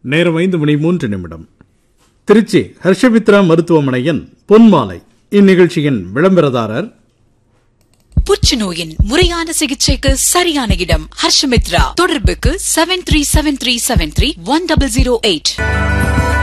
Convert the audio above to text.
நேரம் 5:03. திருச்சி ஹர்ஷமித்ரா மருத்துவமனையின் பொன்மாலை. இந்நிகழ்ச்சியின் விளம்பரதாரர் புற்றுநோயின் முறையான சிகிச்சைக்கு சரியான இடம் ஹர்ஷமித்ரா. தொடர்புக்கு 7373731008.